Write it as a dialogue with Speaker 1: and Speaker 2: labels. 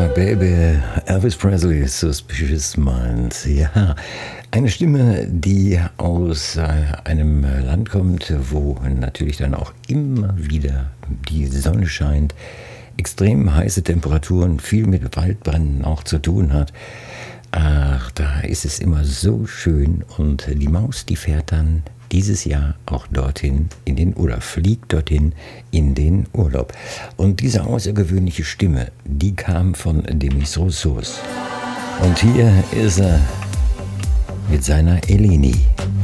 Speaker 1: Baby, Elvis Presley, Suspicious Minds. Ja, eine Stimme, die aus einem Land kommt, wo natürlich dann auch immer wieder die Sonne scheint, extrem heiße Temperaturen, viel mit Waldbränden auch zu tun hat. Ach, da ist es immer so schön und die Maus, die fährt dann dieses Jahr auch dorthin fliegt dorthin in den Urlaub. Und diese außergewöhnliche Stimme, die kam von Demis Roussos. Und hier ist er mit seiner Eleni.